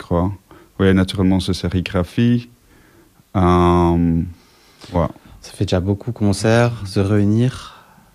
crois. Oui, naturellement, c'est sérigraphie. Ouais. Ça fait déjà beaucoup de concerts, se réunir.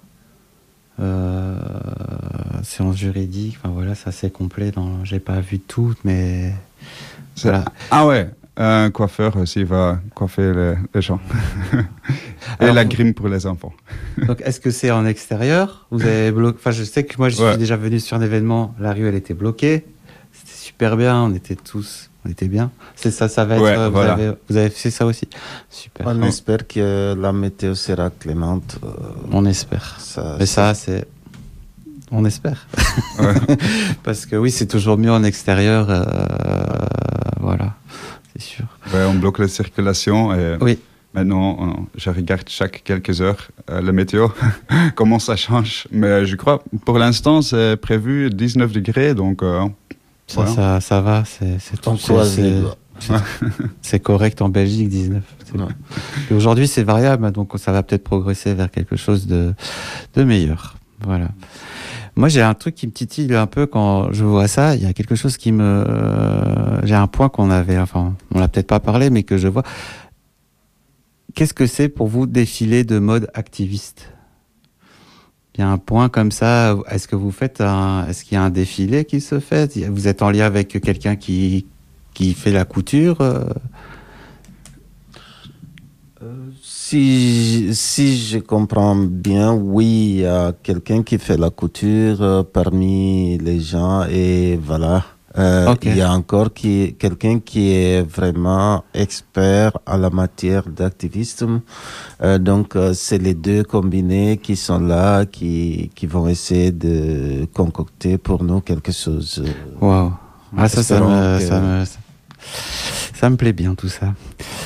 Séance juridique, enfin voilà, c'est assez complet. J'ai pas vu tout, mais voilà. Ah ouais, un coiffeur aussi va coiffer les gens. Et Alors, la grime pour les enfants. Donc, est-ce que c'est en extérieur? Vous avez bloqué. Enfin, je sais que moi, je suis déjà venu sur un événement. La rue, elle était bloquée. C'était super bien. On était bien. C'est ça, ça va être. Ouais, voilà. Vous avez fait ça aussi. Super. On espère que la météo sera clémente. On espère. Mais ça, c'est. On espère. Ouais. Parce que oui, c'est toujours mieux en extérieur. Voilà, c'est sûr. Ouais, on bloque la circulation et Oui. maintenant, je regarde chaque quelques heures la météo, comment ça change. Mais je crois, pour l'instant, c'est prévu 19 degrés, donc voilà. Ça va. C'est correct en Belgique, 19. Et aujourd'hui, c'est variable, donc ça va peut-être progresser vers quelque chose de meilleur. Voilà. Moi, j'ai un truc qui me titille un peu quand je vois ça. Il y a quelque chose qui j'ai un point qu'on avait, enfin, on l'a peut-être pas parlé, mais que je vois. Qu'est-ce que c'est pour vous défiler de mode activiste? Il y a un point comme ça. Est-ce que est-ce qu'il y a un défilé qui se fait? Vous êtes en lien avec quelqu'un qui fait la couture? Si je comprends bien, oui, il y a quelqu'un qui fait la couture parmi les gens et voilà. Okay. Il y a encore quelqu'un qui est vraiment expert à la matière d'activisme. Donc, c'est les deux combinés qui sont là, qui vont essayer de concocter pour nous quelque chose. Wow. Ah, ça me plaît bien tout ça.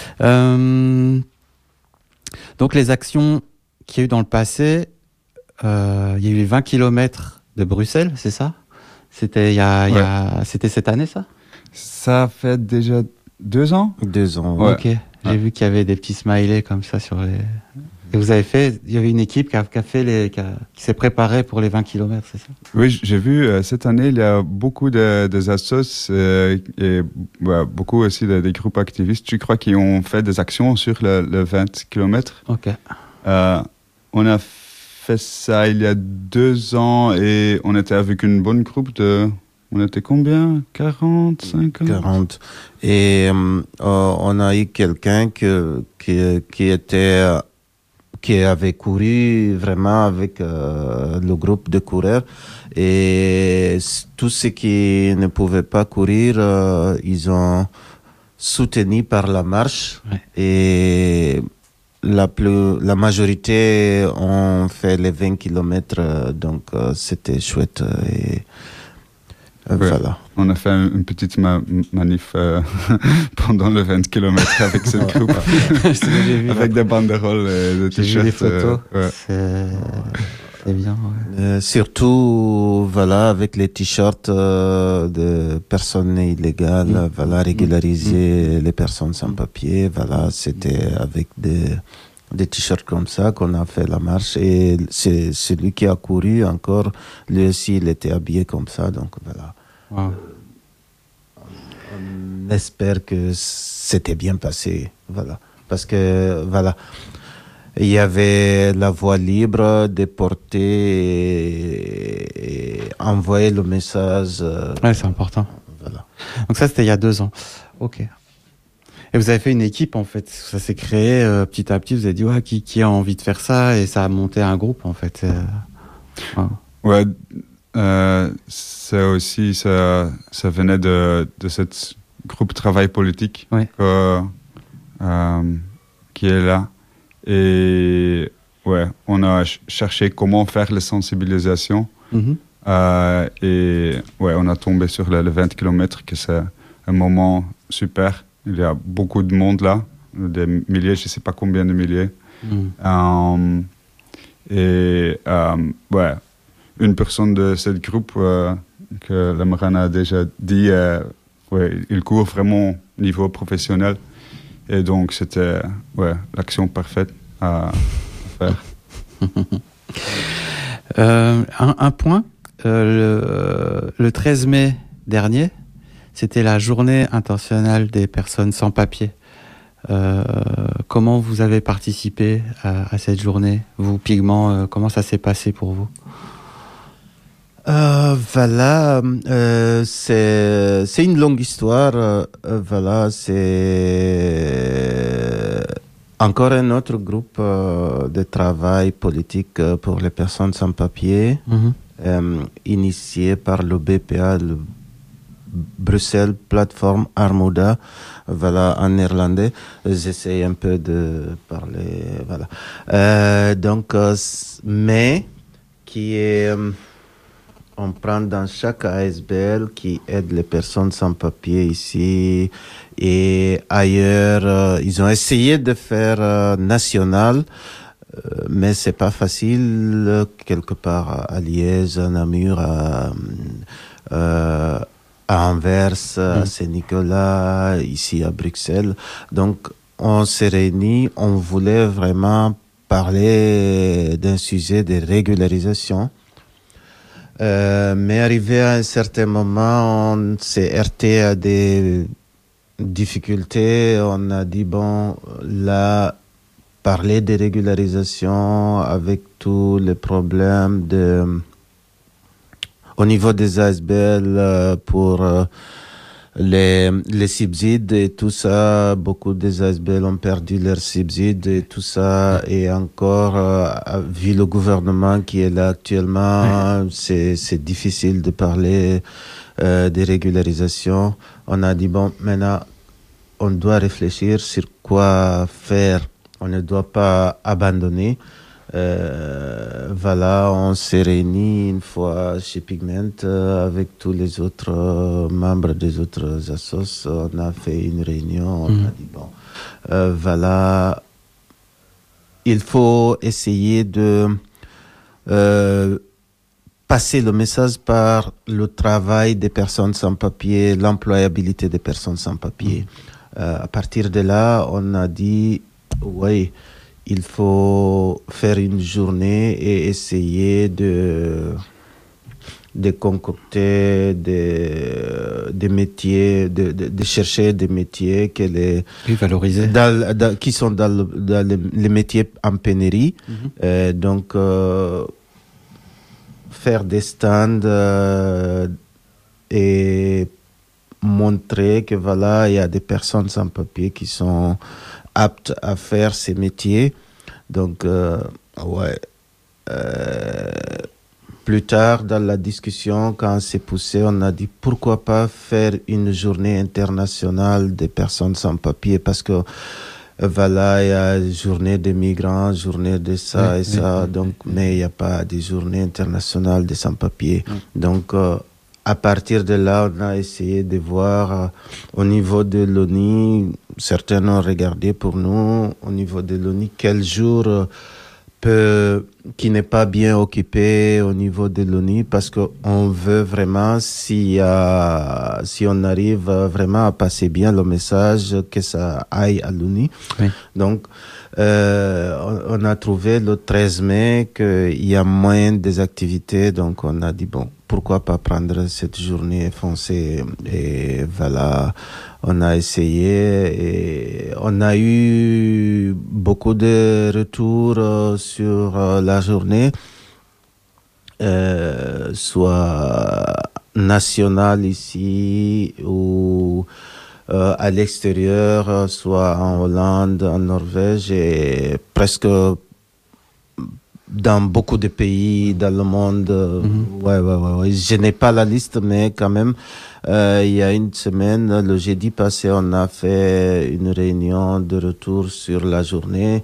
Donc les actions qu'il y a eu dans le passé, il y a eu les 20 km de Bruxelles, c'est ça? C'était c'était cette année, ça? Ça fait déjà 2 ans? 2 ans. Ouais. Ok. J'ai vu qu'il y avait des petits smileys comme ça sur les. Et vous avez il y avait une équipe qui s'est préparée pour les 20 km, c'est ça? Oui, j'ai vu cette année, il y a beaucoup des assos et beaucoup aussi des groupes activistes, je crois, qui ont fait des actions sur le 20 km. Ok. On a fait ça il y a 2 ans et on était avec une bonne groupe de... On était combien? 40, 50? 40. Et on a eu quelqu'un qui avait couru vraiment avec le groupe de coureurs et tous ceux qui ne pouvaient pas courir, ils ont soutenu par la marche. Ouais. Et la majorité ont fait les 20 km, donc c'était chouette et voilà. On a fait une petite manif pendant le 20 km avec ce groupe. Avec des banderoles et des t-shirts. J'ai vu les photos. C'est bien. Ouais. Surtout, voilà, avec les t-shirts de personnes illégales, voilà, régulariser les personnes sans papier, voilà, c'était avec des t-shirts comme ça qu'on a fait la marche et c'est celui qui a couru encore, lui aussi il était habillé comme ça, donc voilà. Wow. On espère que c'était bien passé, voilà, parce que voilà, il y avait la voie libre de porter et envoyer le message. Ouais, c'est important. Voilà. Donc ça, c'était il y a 2 ans. Ok. Et vous avez fait une équipe, en fait. Ça s'est créé petit à petit. Vous avez dit, ouais, qui a envie de faire ça? Et ça a monté un groupe, en fait. Wow. Ouais, ça aussi, ça venait de ce groupe travail politique qui est là. Et ouais, on a cherché comment faire les sensibilisations. Mm-hmm. Et ouais, on a tombé sur le 20 km, que c'est un moment super. Il y a beaucoup de monde là, des milliers, je ne sais pas combien de milliers. Ouais, une personne de ce groupe que la Marine a déjà dit, il court vraiment au niveau professionnel. Et donc, c'était l'action parfaite à faire. Un point, le 13 mai dernier, c'était la journée internationale des personnes sans papier. Comment vous avez participé à cette journée, vous, Pigment, comment ça s'est passé pour vous? Voilà, c'est une longue histoire. Voilà, c'est encore un autre groupe de travail politique pour les personnes sans papier, initié par le BPA, le Bruxelles Platform Armuda, voilà, en néerlandais. J'essaie un peu de parler, voilà. Mais qui est... on prend dans chaque ASBL qui aide les personnes sans papier ici et ailleurs. Ils ont essayé de faire national, mais c'est pas facile quelque part à Liège, à Namur, à Anvers, à Saint-Nicolas, ici à Bruxelles. Donc, on s'est réunis, on voulait vraiment parler d'un sujet de régularisation. Mais arrivé à un certain moment, on s'est heurté à des difficultés. On a dit, bon, là, parler de régularisation avec tous les problèmes au niveau des ASBL pour les subsides et tout ça. Beaucoup des ASBL ont perdu leurs subsides et tout ça. Et encore, vu le gouvernement qui est là actuellement, c'est difficile de parler des régularisations. On a dit, bon, maintenant, on doit réfléchir sur quoi faire. On ne doit pas abandonner. Voilà, on s'est réunis une fois chez Pigment avec tous les autres membres des autres assos. On a fait une réunion, on a dit bon, voilà, il faut essayer de passer le message par le travail des personnes sans papier, l'employabilité des personnes sans papier. À partir de là, on a dit, oui, il faut faire une journée et essayer de concocter des métiers, de chercher des métiers valoriser. Qui sont dans les métiers en pénurie. Donc, faire des stands et montrer que voilà, il y a des personnes sans papier qui sont aptes à faire ces métiers. Donc, plus tard dans la discussion, quand on s'est poussé, on a dit pourquoi pas faire une journée internationale des personnes sans papier, parce que voilà, il y a journée des migrants, journée de ça et ça, donc, mais il n'y a pas de journée internationale des sans-papiers. Donc, à partir de là, on a essayé de voir au niveau de l'ONU, certains ont regardé pour nous, au niveau de l'ONU, quel jour qui n'est pas bien occupé au niveau de l'ONU, parce qu'on veut vraiment, si on arrive vraiment à passer bien le message, que ça aille à l'ONU. Oui. Donc, on a trouvé le 13 mai qu'il y a moins des activités, donc on a dit, bon, pourquoi pas prendre cette journée foncée, et voilà, on a essayé et on a eu beaucoup de retours sur la journée, soit nationale ici ou à l'extérieur, soit en Hollande, en Norvège et presque dans beaucoup de pays dans le monde. Ouais. Je n'ai pas la liste, mais quand même, il y a une semaine, le jeudi passé, on a fait une réunion de retour sur la journée.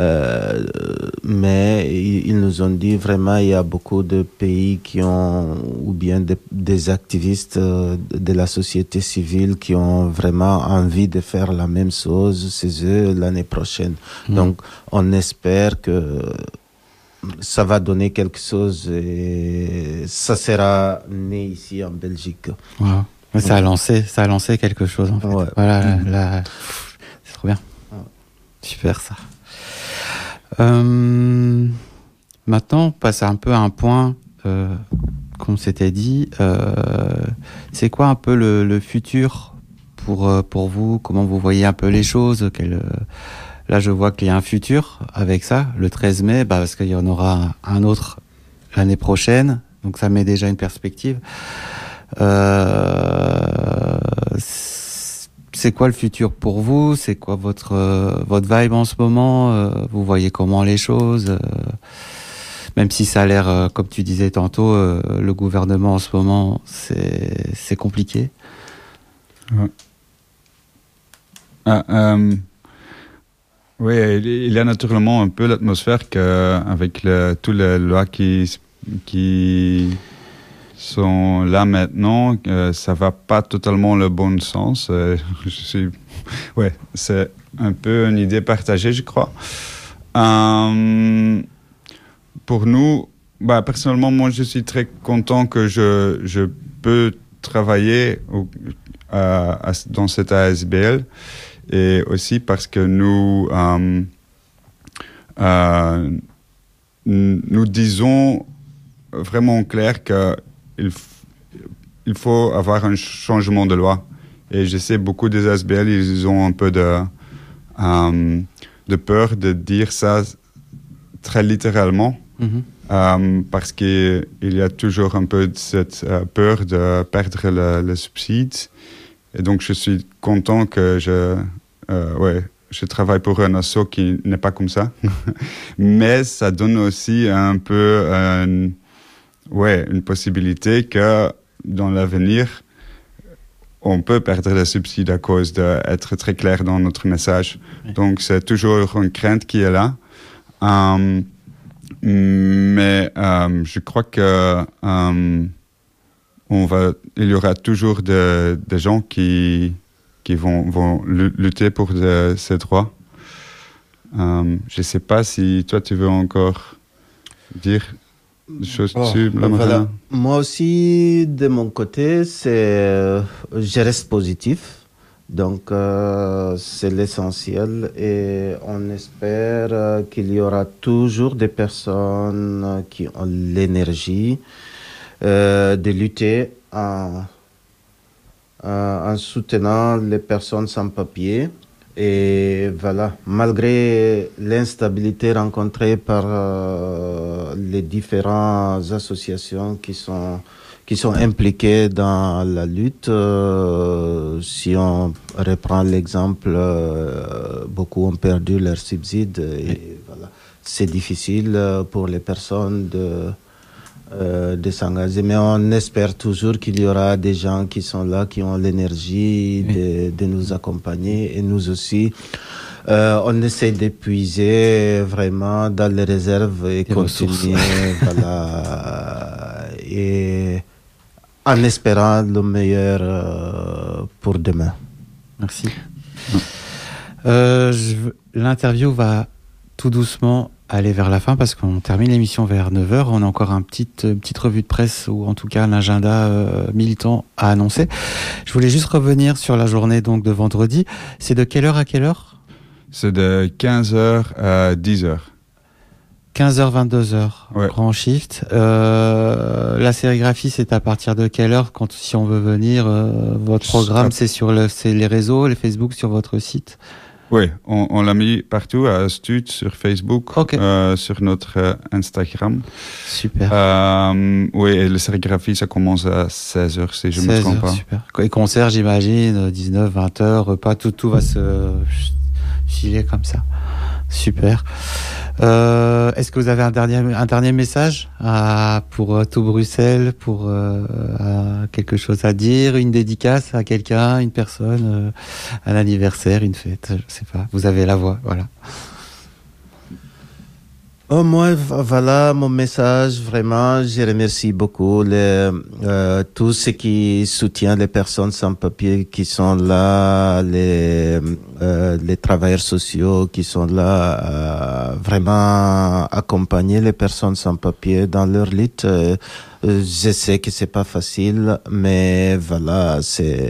Mais ils nous ont dit vraiment, il y a beaucoup de pays qui ont, ou bien des activistes de la société civile qui ont vraiment envie de faire la même chose chez eux l'année prochaine. Donc, on espère que ça va donner quelque chose et ça sera né ici en Belgique. Wow. Mais ça a lancé quelque chose en fait. Ouais. Voilà, c'est trop bien. Super ça. Maintenant, on passe un peu à un point qu'on s'était dit. C'est quoi un peu le futur pour vous? Comment vous voyez un peu les choses? Là, je vois qu'il y a un futur avec ça, le 13 mai, parce qu'il y en aura un autre l'année prochaine. Donc, ça met déjà une perspective. C'est quoi le futur pour vous? C'est quoi votre vibe en ce moment? Vous voyez comment les choses? Même si ça a l'air, comme tu disais tantôt, le gouvernement en ce moment, c'est compliqué. Ouais. Oui, il y a naturellement un peu l'atmosphère qu'avec toutes les lois qui sont là maintenant, ça va pas totalement le bon sens. Ouais, c'est un peu une idée partagée, je crois. Pour nous, personnellement, moi, je suis très content que je peux travailler dans cette ASBL, et aussi parce que nous disons vraiment clair qu'il faut avoir un changement de loi. Et je sais, beaucoup des ASBL, ils ont un peu de peur de dire ça très littéralement. Parce qu'il y a toujours un peu de cette peur de perdre le subside. Et donc, je suis content que je travaille pour un asso qui n'est pas comme ça. Mais ça donne aussi un peu une possibilité que dans l'avenir, on peut perdre le subside à cause d'être très clair dans notre message. Oui. Donc, c'est toujours une crainte qui est là. Mais je crois que il y aura toujours des gens qui vont lutter pour ces droits. Je ne sais pas si toi tu veux encore dire des choses dessus. Voilà. Moi aussi, de mon côté, je reste positif. Donc, c'est l'essentiel, et on espère qu'il y aura toujours des personnes qui ont l'énergie de lutter en soutenant les personnes sans papier. Et voilà, malgré l'instabilité rencontrée par les différentes associations qui sont impliqués dans la lutte. Si on reprend l'exemple, beaucoup ont perdu leur subside, et voilà, c'est difficile pour les personnes de s'engager, mais on espère toujours qu'il y aura des gens qui sont là, qui ont l'énergie de nous accompagner, et nous aussi. On essaie d'épuiser vraiment dans les réserves et continuer, voilà, et en espérant le meilleur pour demain. Merci. L'interview va tout doucement aller vers la fin, parce qu'on termine l'émission vers 9h. On a encore une petite revue de presse, ou en tout cas un agenda militant à annoncer. Je voulais juste revenir sur la journée donc de vendredi. C'est de quelle heure à quelle heure? C'est de 15h à 10h. 15h, 22h, ouais. Grand shift. La sérigraphie, c'est à partir de quelle heure, si on veut venir? Votre programme, c'est sur les réseaux, les Facebook, sur votre site? Oui, on l'a mis partout, à Astute, sur Facebook, okay. Sur notre Instagram. Super. Oui, et la sérigraphie, ça commence à 16h, si je ne me trompe pas. Super. Et concert, j'imagine, 19, 20h, repas, tout va se filer comme ça. Super. Est-ce que vous avez un dernier message pour tout Bruxelles, pour quelque chose à dire, une dédicace à quelqu'un, une personne, un anniversaire, une fête, je sais pas. Vous avez la voix, voilà. Moi, voilà mon message. Vraiment, je remercie beaucoup tous ceux qui soutiennent les personnes sans papier qui sont là, les travailleurs sociaux qui sont là, vraiment accompagner les personnes sans papier dans leur lutte. Je sais que c'est pas facile, mais voilà,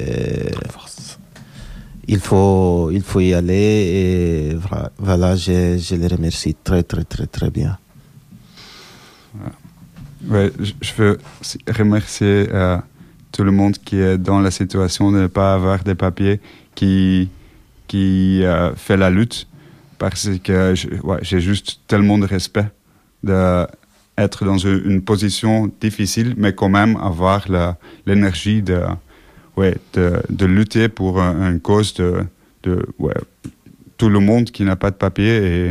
il faut y aller, et voilà, je les remercie très, très, très, très bien. Ouais, je veux remercier tout le monde qui est dans la situation de ne pas avoir des papiers, qui fait la lutte, parce que j'ai juste tellement de respect d'être dans une position difficile, mais quand même avoir l'énergie de lutter pour une cause de tout le monde qui n'a pas de papier.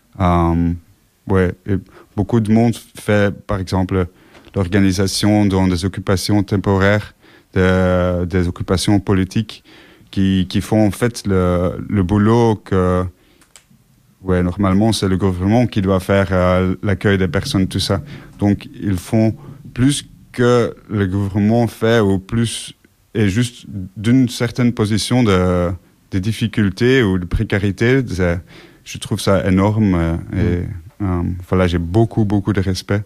Et beaucoup de monde fait, par exemple, l'organisation dans des occupations temporaires, des occupations politiques qui font en fait le boulot que normalement c'est le gouvernement qui doit faire l'accueil des personnes, tout ça. Donc ils font plus que le gouvernement fait, ou plus, et juste d'une certaine position de difficulté ou de précarité. Je trouve ça énorme et voilà, j'ai beaucoup de respect.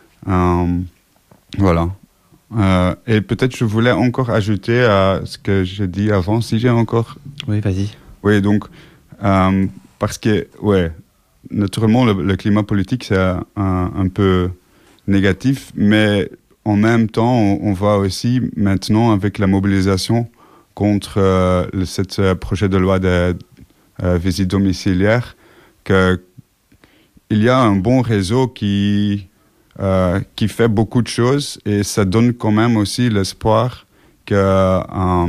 Voilà. Et peut-être je voulais encore ajouter à ce que j'ai dit avant, si j'ai encore... Oui, vas-y. Oui, donc, parce que, naturellement, le climat politique, c'est un peu négatif, mais en même temps, on voit aussi maintenant, avec la mobilisation contre ce projet de loi de visite domiciliaire, qu'il y a un bon réseau qui fait beaucoup de choses, et ça donne quand même aussi l'espoir que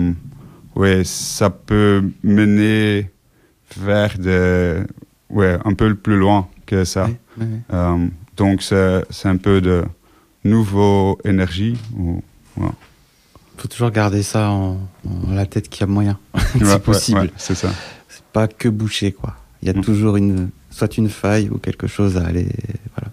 ça peut mener vers un peu plus loin que ça. Oui. Donc c'est un peu de nouveau énergie. Faut toujours garder ça en la tête qu'il y a moyen, si possible. Ouais, c'est ça. C'est pas que boucher, quoi. Il y a toujours soit une faille ou quelque chose à aller. Voilà.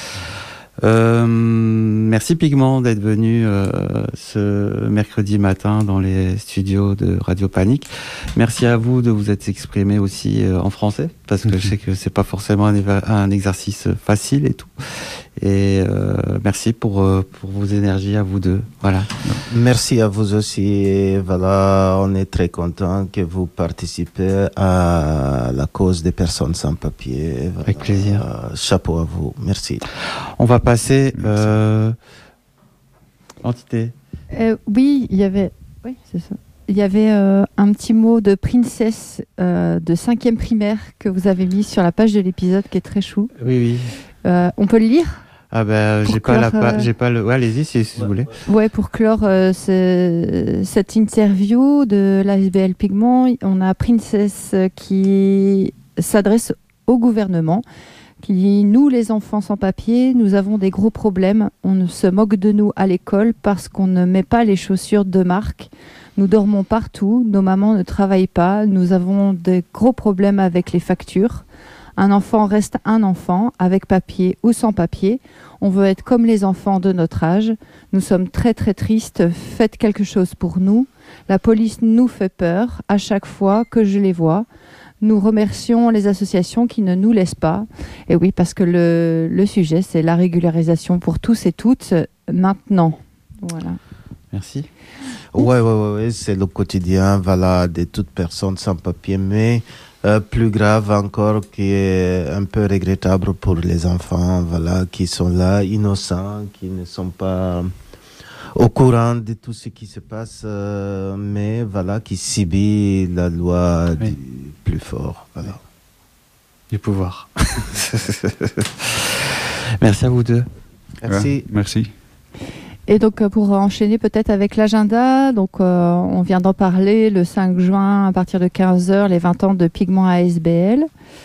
Merci Pigment d'être venu ce mercredi matin dans les studios de Radio Panique. Merci à vous de vous être exprimé aussi en français, parce que je sais que c'est pas forcément un exercice facile et tout. Et merci pour vos énergies à vous deux. Voilà. Merci à vous aussi. Et voilà, on est très content que vous participez à la cause des personnes sans papier. Voilà. Avec plaisir. Chapeau à vous. Merci. On va passer Entité. Oui, c'est ça. Il y avait un petit mot de princesse de 5e primaire que vous avez mis sur la page de l'épisode, qui est très chou. Oui. On peut le lire ? Ah ben, j'ai pas le... Ouais, allez-y si vous voulez. Ouais, pour clore cette interview de l'ASBL Pigment, on a Princess qui s'adresse au gouvernement, qui dit « Nous, les enfants sans papier, nous avons des gros problèmes. On se moque de nous à l'école parce qu'on ne met pas les chaussures de marque. Nous dormons partout, nos mamans ne travaillent pas, nous avons des gros problèmes avec les factures. Un enfant reste un enfant, avec papier ou sans papier. On veut être comme les enfants de notre âge. Nous sommes très très tristes. Faites quelque chose pour nous. La police nous fait peur à chaque fois que je les vois. Nous remercions les associations qui ne nous laissent pas. » Et oui, parce que le sujet, c'est la régularisation pour tous et toutes maintenant. Voilà. Merci. Ouais, c'est le quotidien, voilà, de toute personne sans papier, mais plus grave encore, qui est un peu regrettable pour les enfants, voilà, qui sont là, innocents, qui ne sont pas au courant de tout ce qui se passe, mais voilà, qui subit la loi du plus fort, voilà. Du pouvoir. Merci à vous deux. Merci. Ouais, merci. Et donc, pour enchaîner peut-être avec l'agenda, donc on vient d'en parler, le 5 juin, à partir de 15h, les 20 ans de Pigment ASBL,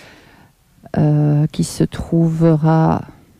qui se trouvera...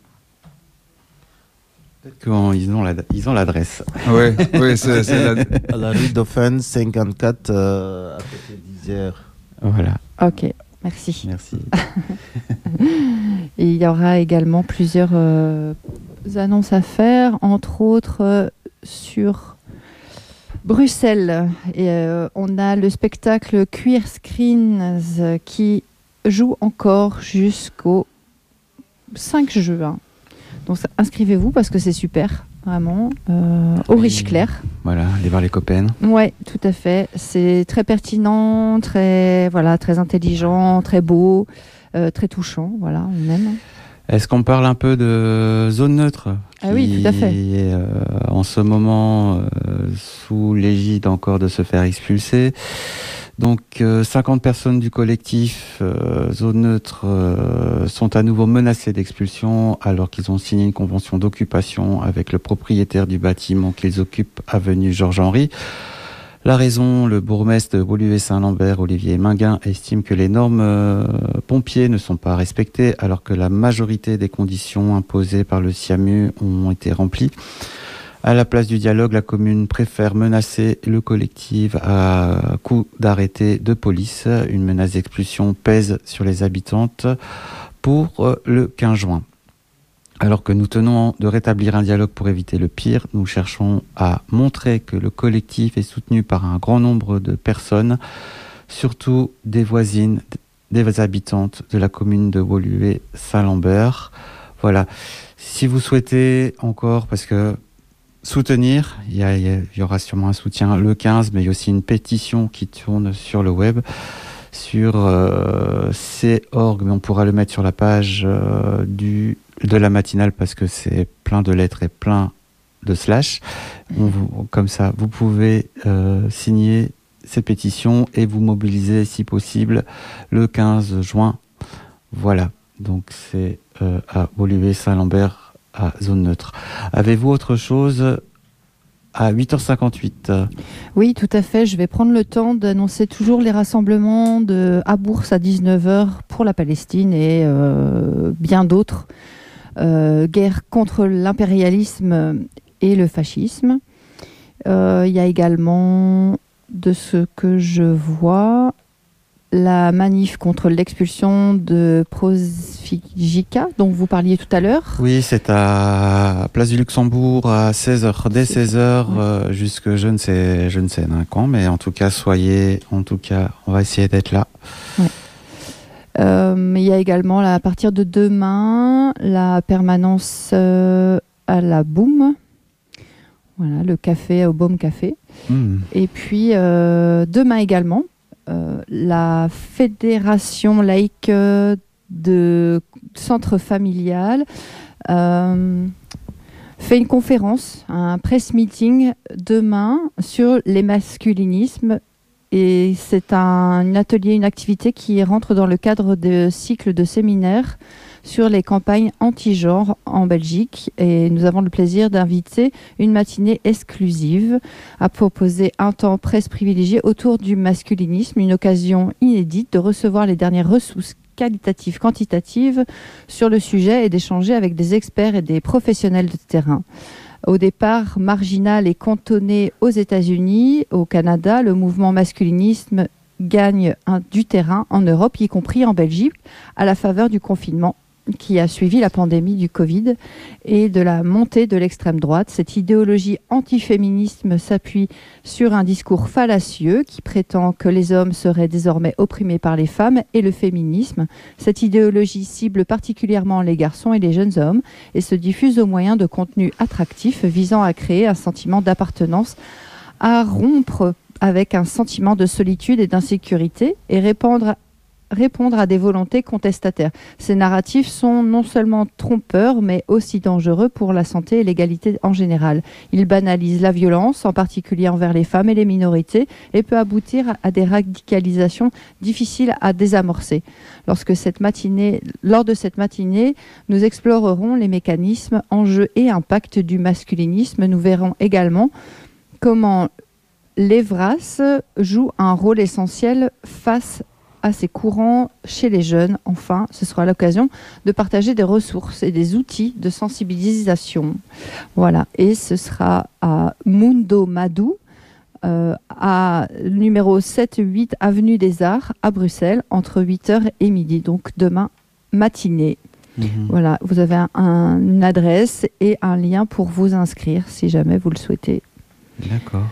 Peut-être qu'ils ont l'adresse. Oui, c'est à la rue Dauphine 54, à côté d'Isère. Voilà. Ok, merci. Merci. Et il y aura également plusieurs annonces à faire, entre autres sur Bruxelles. Et on a le spectacle Queer Screens qui joue encore jusqu'au 5 juin. Donc inscrivez-vous parce que c'est super, vraiment. Au Riche Clair. Voilà, allez voir les copains. Ouais, tout à fait. C'est très pertinent, très intelligent, très beau, très touchant. Voilà, on aime. Est-ce qu'on parle un peu de zone neutre Oui, tout à fait. Qui est en ce moment sous l'égide encore de se faire expulser. Donc 50 personnes du collectif Zone Neutre sont à nouveau menacées d'expulsion alors qu'ils ont signé une convention d'occupation avec le propriétaire du bâtiment qu'ils occupent, avenue Georges-Henri. La raison, le bourgmestre de Woluwe-Saint-Lambert, Olivier Minguin, estime que les normes pompiers ne sont pas respectées alors que la majorité des conditions imposées par le SIAMU ont été remplies. À la place du dialogue, la commune préfère menacer le collectif à coups d'arrêté de police. Une menace d'expulsion pèse sur les habitantes pour le 15 juin. Alors que nous tenons de rétablir un dialogue pour éviter le pire, nous cherchons à montrer que le collectif est soutenu par un grand nombre de personnes, surtout des voisines, des habitantes de la commune de Woluwe-Saint-Lambert. Voilà. Si vous souhaitez encore, parce que soutenir, il y aura sûrement un soutien le 15, mais il y a aussi une pétition qui tourne sur le web, sur C.org, mais on pourra le mettre sur la page de la matinale parce que c'est plein de lettres et plein de slash. Comme ça, vous pouvez signer ces pétitions et vous mobiliser si possible le 15 juin. Voilà, donc c'est à Woluwe-Saint-Lambert, à Zone Neutre. Avez-vous autre chose à 8h58 ? Oui, tout à fait. Je vais prendre le temps d'annoncer toujours les rassemblements à Bourse à 19h pour la Palestine et bien d'autres. Guerre contre l'impérialisme et le fascisme. Il y a également, de ce que je vois, la manif contre l'expulsion de Prosfigica, dont vous parliez tout à l'heure. Oui, c'est à Place du Luxembourg à 16h, dès 16h jusque je ne sais quand, mais en tout cas, on va essayer d'être là. Ouais. Il y a également, à partir de demain, la permanence à la Boum. Voilà, le café au Baume Café. Et puis, demain également, la fédération laïque de centre familial fait une conférence, un press meeting demain sur les masculinismes. Et c'est un atelier, une activité qui rentre dans le cadre de cycle de séminaires sur les campagnes anti-genre en Belgique. Et nous avons le plaisir d'inviter une matinée exclusive à proposer un temps presse privilégié autour du masculinisme, une occasion inédite de recevoir les dernières ressources qualitatives, quantitatives sur le sujet et d'échanger avec des experts et des professionnels de terrain. Au départ marginal et cantonné aux États-Unis, au Canada, le mouvement masculinisme gagne du terrain en Europe, y compris en Belgique, à la faveur du confinement qui a suivi la pandémie du Covid et de la montée de l'extrême droite. Cette idéologie antiféminisme s'appuie sur un discours fallacieux qui prétend que les hommes seraient désormais opprimés par les femmes et le féminisme. Cette idéologie cible particulièrement les garçons et les jeunes hommes et se diffuse au moyen de contenus attractifs visant à créer un sentiment d'appartenance, à rompre avec un sentiment de solitude et d'insécurité et répondre à des volontés contestataires. Ces narratifs sont non seulement trompeurs, mais aussi dangereux pour la santé et l'égalité en général. Ils banalisent la violence, en particulier envers les femmes et les minorités, et peut aboutir à des radicalisations difficiles à désamorcer. Lors de cette matinée, nous explorerons les mécanismes, enjeux et impacts du masculinisme. Nous verrons également comment l'Evras joue un rôle essentiel face à ces courants chez les jeunes. Enfin, ce sera l'occasion de partager des ressources et des outils de sensibilisation. Voilà, et ce sera à Mundo Madou, à numéro 7-8 Avenue des Arts, à Bruxelles, entre 8h et midi. Donc demain matinée. Voilà, vous avez une adresse et un lien pour vous inscrire si jamais vous le souhaitez. D'accord.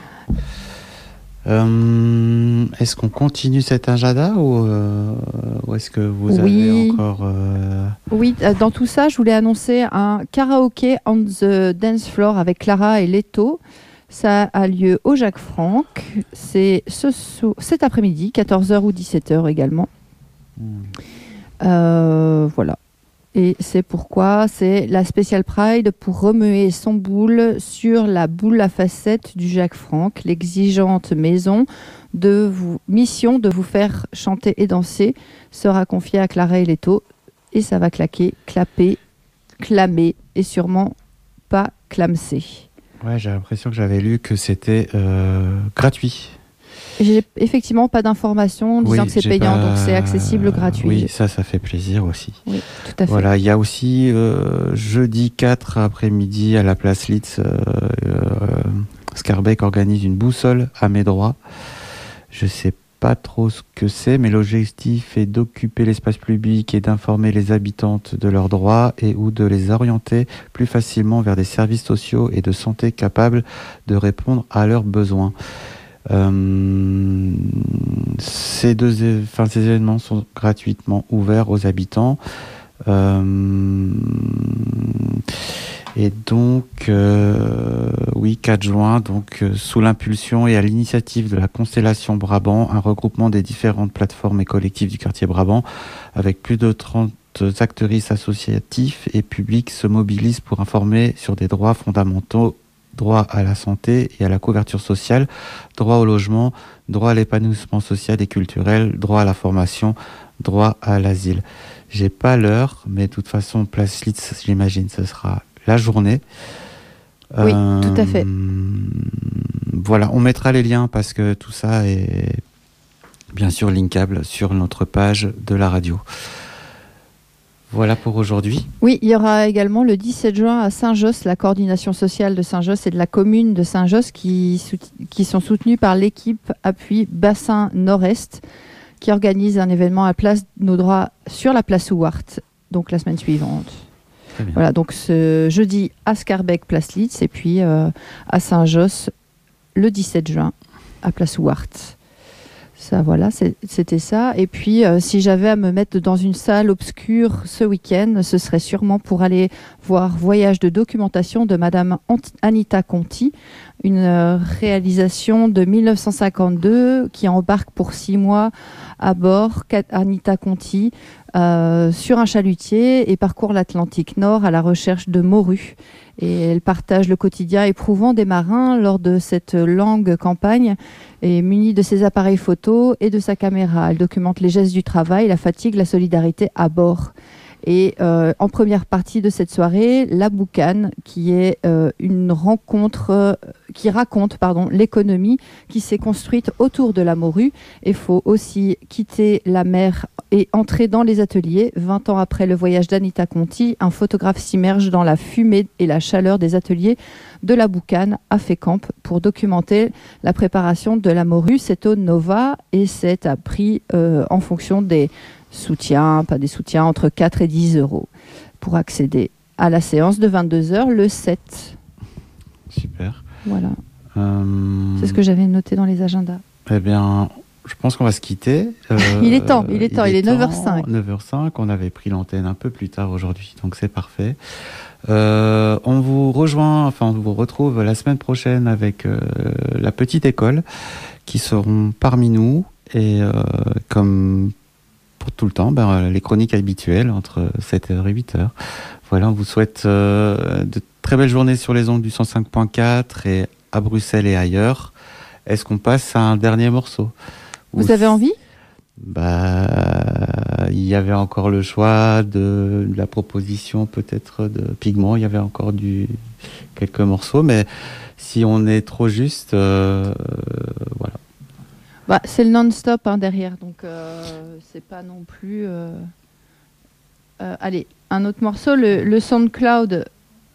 Est-ce qu'on continue cet agenda ou est-ce que vous avez encore... Oui, dans tout ça, je voulais annoncer un karaoké on the dance floor avec Clara et Leto. Ça a lieu au Jacques Franck. C'est cet après-midi, 14h ou 17h également. Voilà. Et c'est pourquoi c'est la Special Pride pour remuer son boule sur la boule à facettes du Jacques Franck, l'exigeante mission de vous faire chanter et danser sera confiée à Clara et Leto, et ça va claquer, clapper, clamer et sûrement pas clamser. Ouais, j'ai l'impression que j'avais lu que c'était gratuit. J'ai effectivement pas d'informations disant que c'est payant, donc c'est accessible gratuit. Oui, ça fait plaisir aussi. Oui, tout à fait. Voilà, il y a aussi jeudi 4 après-midi à la place Litz, Scarbeck organise une boussole à mes droits. Je sais pas trop ce que c'est, mais l'objectif est d'occuper l'espace public et d'informer les habitantes de leurs droits et ou de les orienter plus facilement vers des services sociaux et de santé capables de répondre à leurs besoins. Ces événements sont gratuitement ouverts aux habitants. Et donc, oui, 4 juin, donc, sous l'impulsion et à l'initiative de la Constellation Brabant, un regroupement des différentes plateformes et collectifs du quartier Brabant, avec plus de 30 actrices associatifs et publics, se mobilisent pour informer sur des droits fondamentaux, droit à la santé et à la couverture sociale, droit au logement, droit à l'épanouissement social et culturel, droit à la formation, droit à l'asile. J'ai pas l'heure, mais de toute façon, Place Litz, j'imagine, ce sera la journée. Oui, tout à fait. Voilà, on mettra les liens parce que tout ça est bien sûr linkable sur notre page de la radio. Voilà pour aujourd'hui. Oui, il y aura également le 17 juin à Saint-Josse, la coordination sociale de Saint-Josse et de la commune de Saint-Josse qui sont soutenus par l'équipe Appui Bassin Nord-Est qui organise un événement à Place Nos Droits sur la place Ouart, donc la semaine suivante. Voilà, donc ce jeudi à Scarbeck, Place Litz, et puis à Saint-Josse le 17 juin à Place Ouart. Ça, voilà, c'était ça. Et puis, si j'avais à me mettre dans une salle obscure ce week-end, ce serait sûrement pour aller voir Voyage de documentation de Madame Anita Conti, une réalisation de 1952 qui embarque pour 6 mois à bord Anita Conti sur un chalutier et parcourt l'Atlantique Nord à la recherche de morues. Et elle partage le quotidien éprouvant des marins lors de cette longue campagne et munie de ses appareils photo et de sa caméra. Elle documente les gestes du travail, la fatigue, la solidarité à bord. Et en première partie de cette soirée, La Boucane, qui est une rencontre qui raconte l'économie qui s'est construite autour de la morue. Il faut aussi quitter la mer et entrer dans les ateliers. 20 ans après le voyage d'Anita Conti, un photographe s'immerge dans la fumée et la chaleur des ateliers de La Boucane à Fécamp pour documenter la préparation de la morue. C'est au Nova et c'est à prix en fonction des soutiens, pas des soutiens, entre 4 et 10 euros pour accéder à la séance de 22h le 7. Super. Voilà. C'est ce que j'avais noté dans les agendas. Eh bien, je pense qu'on va se quitter. Il est temps, il est 9h05. 9h05, on avait pris l'antenne un peu plus tard aujourd'hui, donc c'est parfait. On vous retrouve la semaine prochaine avec la petite école qui seront parmi nous et comme pour tout le temps, les chroniques habituelles entre 7h et 8h. Voilà, on vous souhaite de très belles journées sur les ondes du 105.4 et à Bruxelles et ailleurs. Est-ce qu'on passe à un dernier morceau ? Vous avez envie ? Il y avait encore le choix de la proposition peut-être de Pigment, il y avait encore quelques morceaux, mais si on est trop juste, voilà. C'est le non-stop derrière, donc c'est pas non plus... allez, un autre morceau, le SoundCloud,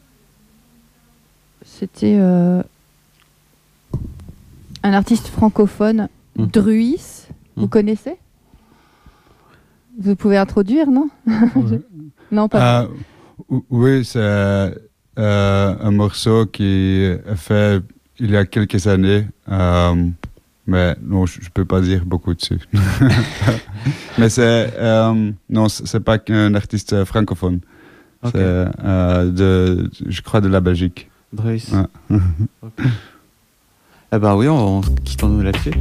c'était un artiste francophone, Druis, vous connaissez ? Vous pouvez introduire, non ? Non, pas. Oui, c'est un morceau qui est fait il y a quelques années. Mais non, je ne peux pas dire beaucoup dessus. Mais c'est pas qu'un artiste francophone. Okay. C'est je crois de la Belgique. Druis. Ouais. Okay. Eh ben oui, quittons-nous là-dessus.